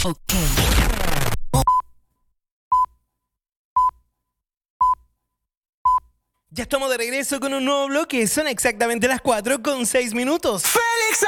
Ok. Ya estamos de regreso con un nuevo bloque. Son exactamente las 4:06. ¡Félix!